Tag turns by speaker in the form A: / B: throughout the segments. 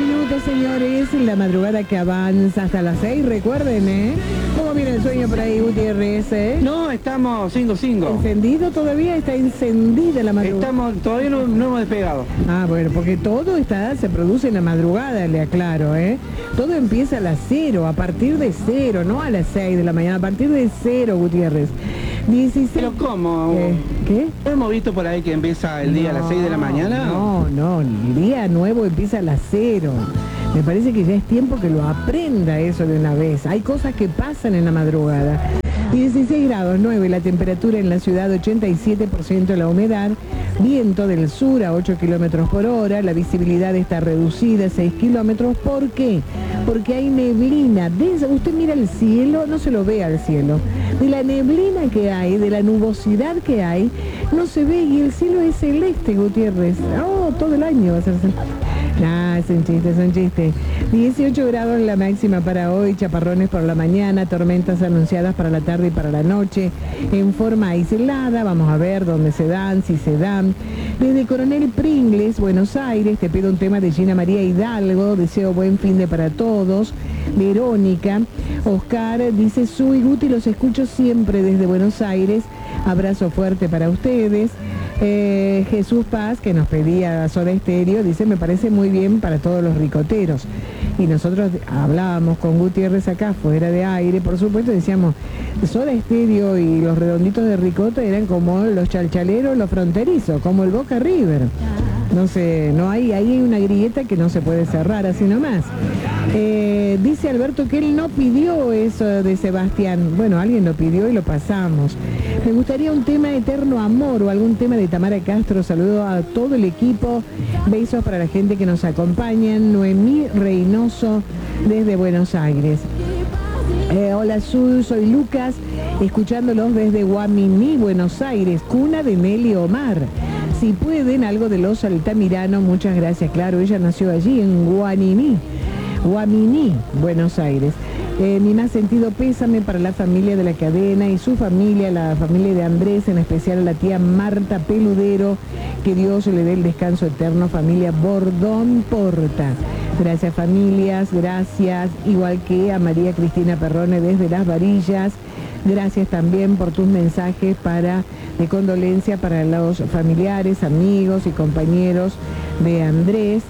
A: minutos, señores. La madrugada que avanza hasta las 6, recuerden, ¿eh? ¿Cómo viene el sueño por ahí, Gutiérrez, eh?
B: No, estamos 5-5.
A: ¿Encendido todavía? ¿Está encendida la madrugada?
B: Todavía no hemos despegado.
A: Ah, bueno, porque todo se produce en la madrugada, le aclaro, ¿eh? Todo empieza a las 0, a partir de 0, no a las 6 de la mañana, a partir de 0, Gutiérrez. 16...
B: ¿Pero cómo?
A: ¿Qué?
B: ¿Hemos visto por ahí que empieza el día a las 6 de la mañana?
A: No, el día nuevo empieza a las 0. Me parece que ya es tiempo que lo aprenda eso de una vez. Hay cosas que pasan en la madrugada. 16 grados 9 la temperatura en la ciudad, 87% la humedad, viento del sur a 8 kilómetros por hora, la visibilidad está reducida a 6 kilómetros. ¿Por qué? Porque hay neblina. Usted mira el cielo, no se lo ve al cielo. De la neblina que hay, de la nubosidad que hay, no se ve, y el cielo es celeste, Gutiérrez. Oh, todo el año va a ser celeste. Es un chiste. 18 grados la máxima para hoy, chaparrones por la mañana, tormentas anunciadas para la tarde y para la noche, en forma aislada. Vamos a ver dónde se dan, si se dan. Desde Coronel Pringles, Buenos Aires, te pido un tema de Gina María Hidalgo, deseo buen fin de para todos. Verónica, Oscar dice, Sui Guti, los escucho siempre desde Buenos Aires, abrazo fuerte para ustedes. Jesús Paz, que nos pedía Soda Estéreo, dice, me parece muy bien para todos los ricoteros. Y nosotros hablábamos con Gutiérrez acá, fuera de aire, por supuesto, decíamos, Soda Estéreo y los redonditos de ricota eran como los chalchaleros, los fronterizos, como el Boca River. No sé, ahí hay una grieta que no se puede cerrar así nomás. Dice Alberto que él no pidió eso de Sebastián. Bueno, alguien lo pidió y lo pasamos. Me gustaría un tema Eterno Amor o algún tema de Tamara Castro. Saludo a todo el equipo. Besos para la gente que nos acompaña. Noemí Reynoso desde Buenos Aires. Hola, soy Lucas, escuchándolos desde Guaminí, Buenos Aires, cuna de Nelly Omar. Si pueden, algo de los Altamirano, muchas gracias. Claro, ella nació allí en Guaminí, Buenos Aires. Mi más sentido pésame para la familia de la cadena y su familia, la familia de Andrés, en especial a la tía Marta Peludero, que Dios le dé el descanso eterno, familia Bordón Porta. Gracias, familias, gracias, igual que a María Cristina Perrone desde Las Varillas. Gracias también por tus mensajes de condolencia para los familiares, amigos y compañeros de Andrés.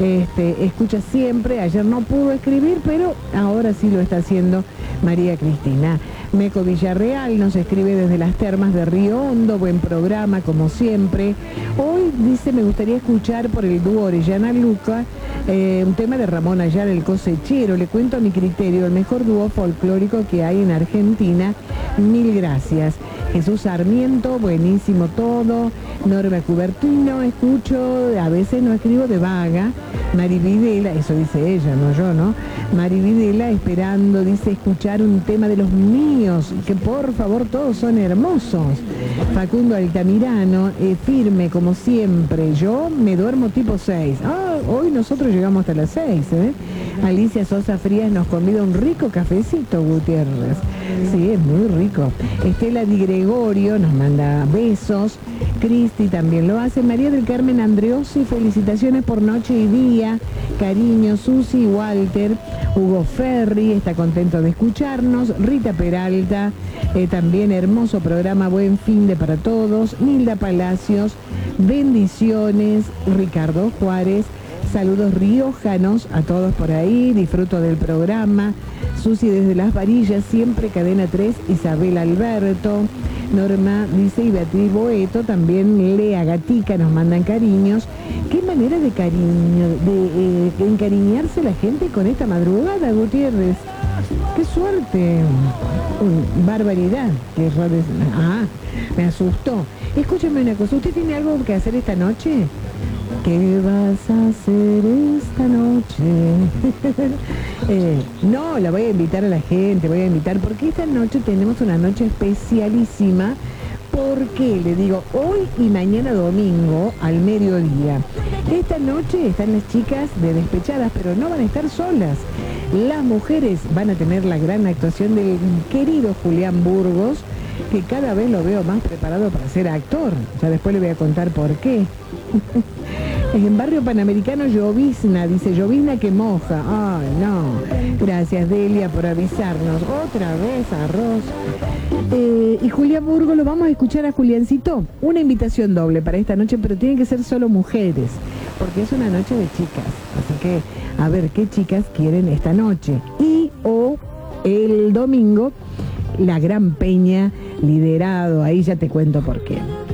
A: Escucha siempre, ayer no pudo escribir, pero ahora sí lo está haciendo María Cristina. Meco Villarreal nos escribe desde las termas de Río Hondo, buen programa como siempre. Hoy dice, me gustaría escuchar por el dúo Orellana Luca, un tema de Ramón Ayala, el cosechero. Le cuento a mi criterio, el mejor dúo folclórico que hay en Argentina. Mil gracias. Jesús Sarmiento, buenísimo todo. Norma Cubertino, escucho, a veces no escribo de vaga. Mari Videla, eso dice ella, no yo, ¿no? Mari Videla esperando, dice, escuchar un tema de los míos, que por favor todos son hermosos. Facundo Altamirano, firme como siempre, yo me duermo tipo 6. Hoy nosotros llegamos hasta las 6, ¿eh? Alicia Sosa Frías nos convida un rico cafecito, Gutiérrez. Sí, es muy rico. Estela Di Gregorio nos manda besos. Cristi también lo hace. María del Carmen Andreossi, felicitaciones por noche y día. Cariño, Susi, Walter. Hugo Ferri está contento de escucharnos. Rita Peralta, también hermoso programa, buen fin de para todos. Nilda Palacios, bendiciones. Ricardo Juárez, saludos riojanos a todos por ahí, disfruto del programa. Susi desde Las Varillas, siempre Cadena 3, Isabel Alberto. Norma dice, y Beatriz Boeto, también Lea Gatica nos mandan cariños. Qué manera de cariño, de encariñarse la gente con esta madrugada, Gutiérrez. Qué suerte. Barbaridad. Me asustó. Escúchame una cosa, ¿usted tiene algo que hacer esta noche? ¿Qué vas a hacer esta noche? No, la voy a invitar a la gente, porque esta noche tenemos una noche especialísima. Porque le digo, hoy y mañana domingo al mediodía. Esta noche están las chicas de Despechadas, pero no van a estar solas. Las mujeres van a tener la gran actuación del querido Julián Burgos, que cada vez lo veo más preparado para ser actor. Ya después le voy a contar por qué. En Barrio Panamericano llovizna, dice llovizna que moja. Ay, no. Gracias, Delia, por avisarnos. Otra vez arroz. Y Julián Burgo, lo vamos a escuchar a Juliancito. Una invitación doble para esta noche, pero tienen que ser solo mujeres, porque es una noche de chicas. Así que, a ver qué chicas quieren esta noche. Y o el domingo, la Gran Peña, liderado, ahí ya te cuento por qué.